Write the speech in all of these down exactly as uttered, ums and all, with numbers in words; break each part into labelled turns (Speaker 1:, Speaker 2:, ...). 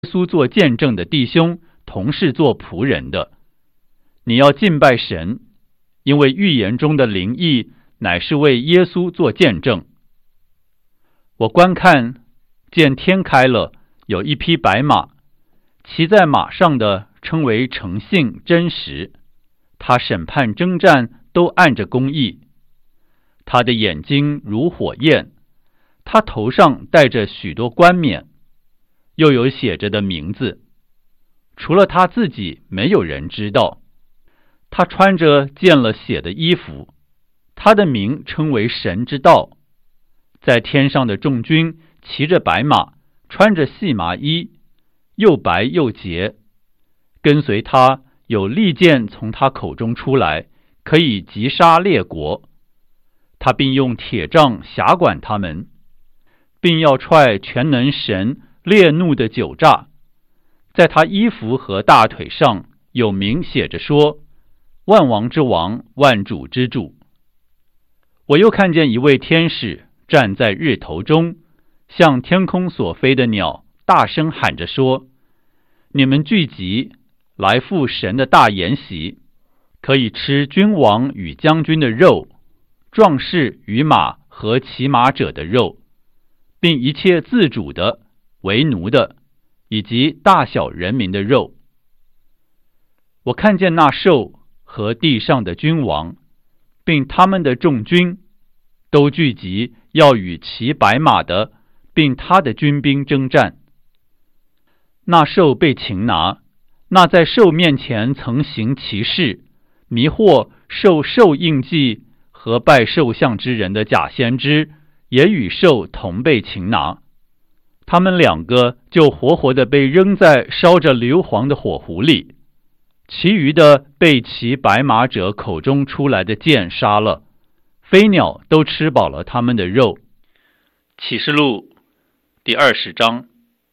Speaker 1: 耶稣做见证的弟兄同是做仆人的。你要敬拜神，因为预言中的灵意乃是为耶稣做见证。我观看，见天开了，有一匹白马，骑在马上的称为诚信真实，他审判征战都按着公义。他的眼睛如火焰，他头上戴着许多冠冕，又有写着的名字，除了他自己没有人知道。他穿着见了血的衣服，他的名称为神之道。在天上的众军骑着白马，穿着细麻衣，又白又洁。跟随他有利剑从他口中出来，可以击杀列国。他并用铁杖辖管他们，并要踹全能神烈怒的酒炸。在他衣服和大腿上有名写着说：万王之王，万主之主。我又看见一位天使站在日头中，向天空所飞的鸟大声喊着说：你们聚集来赴神的大筵席，可以吃君王与将军的肉，壮士与马和骑马者的肉，并一切自主的、为奴的，以及大小人民的肉。我看见那兽和地上的君王，并他们的众军，都聚集要与骑白马的，并他的军兵征战。那兽被擒拿，那在兽面前曾行奇事，迷惑受兽印记和拜兽像之人的假先知，也与兽同被擒拿。他们两个就活活的被扔在烧着硫磺的火湖里，其余的被骑白马者口中出来的箭杀了，飞鸟都吃饱了他们的肉。启示录第二十章。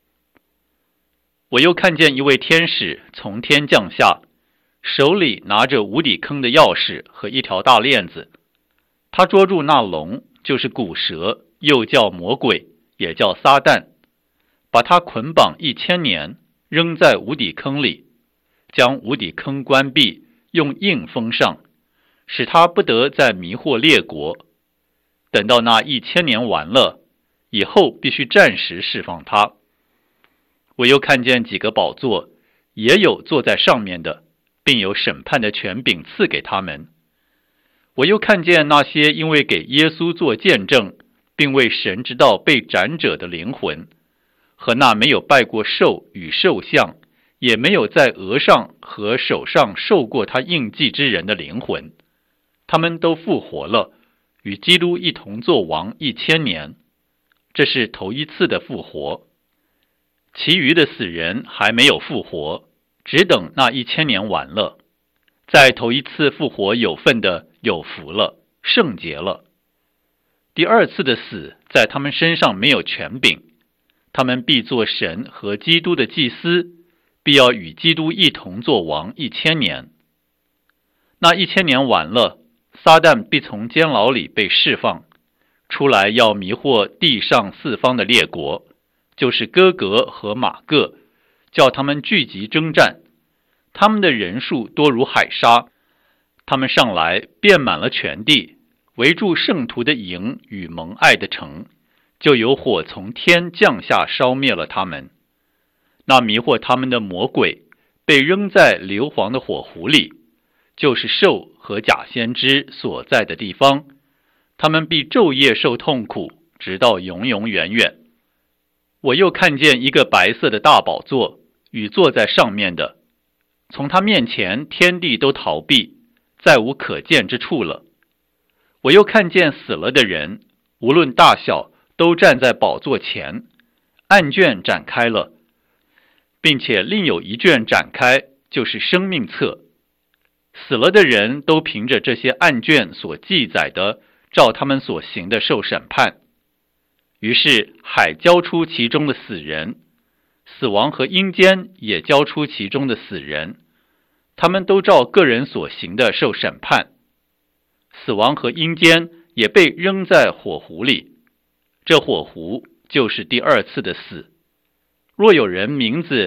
Speaker 1: 我又看见一位天使从天降下，手里拿着无底坑的钥匙和一条大链子。他捉住那龙，就是古蛇，又叫魔鬼，也叫撒旦，把他捆绑一千年，扔在无底坑里，将无底坑关闭，用印封上，使他不得再迷惑列国。等到那一千年完了以后，必须暂时释放他。我又看见几个宝座，也有坐在上面的，并有审判的权柄赐给他们。我又看见那些因为给耶稣做见证，并为神之道被斩者的灵魂，和那没有拜过兽与兽像，也没有在额上和手上受过他印记之人的灵魂，他们都复活了，与基督一同作王一千年。这是头一次的复活。其余的死人还没有复活，只等那一千年完了。在头一次复活有份的有福了，圣洁了。第二次的死在他们身上没有权柄，他们必做神和基督的祭司，必要与基督一同作王一千年。那一千年完了，撒旦必从监牢里被释放，出来要迷惑地上四方的列国，就是哥格和马各，叫他们聚集征战。他们的人数多如海沙，他们上来遍满了全地，围住圣徒的营与蒙爱的城，就有火从天降下烧灭了他们。那迷惑他们的魔鬼被扔在硫磺的火湖里，就是兽和假先知所在的地方，他们必昼夜受痛苦，直到永永远远。我又看见一个白色的大宝座，与坐在上面的，从他面前天地都逃避，再无可见之处了。我又看见死了的人，无论大小，都站在宝座前，案卷展开了，并且另有一卷展开，就是生命册。死了的人都凭着这些案卷所记载的，照他们所行的受审判。于是海交出其中的死人，死亡和阴间也交出其中的死人，他们都照个人所行的受审判。死亡和阴间也被扔在火湖里，这火湖就是第二次的死。 若有人名字